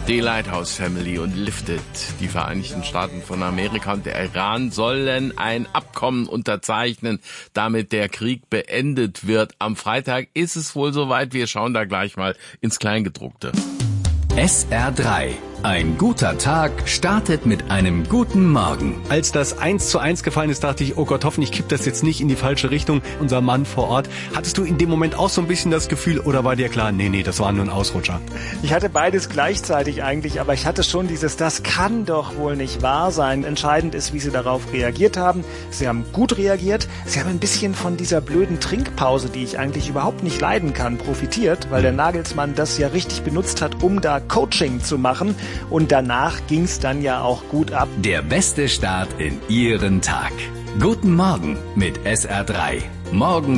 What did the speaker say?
Die Lighthouse Family und Lifted. Die Vereinigten Staaten von Amerika und der Iran sollen ein Abkommen unterzeichnen, damit der Krieg beendet wird. Am Freitag ist es wohl soweit. Wir schauen da gleich mal ins Kleingedruckte. SR3. Ein guter Tag startet mit einem guten Morgen. Als das 1:1 gefallen ist, dachte ich, oh Gott, hoffentlich kippt das jetzt nicht in die falsche Richtung. Unser Mann vor Ort. Hattest du in dem Moment auch so ein bisschen das Gefühl, oder war dir klar, nee, das war nur ein Ausrutscher? Ich hatte beides gleichzeitig eigentlich, aber ich hatte schon das kann doch wohl nicht wahr sein. Entscheidend ist, wie sie darauf reagiert haben. Sie haben gut reagiert. Sie haben ein bisschen von dieser blöden Trinkpause, die ich eigentlich überhaupt nicht leiden kann, profitiert, weil der Nagelsmann das ja richtig benutzt hat, um da Coaching zu machen. Und danach ging's dann ja auch gut ab. Der beste Start in Ihren Tag. Guten Morgen mit SR3. Morgen